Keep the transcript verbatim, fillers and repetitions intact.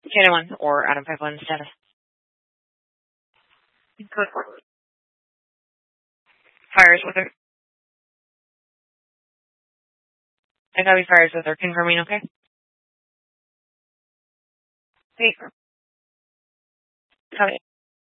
Channel one or Adam five one status. Code four. Fires with her. I copy fires with her. Confirming, okay? Wait. Copy.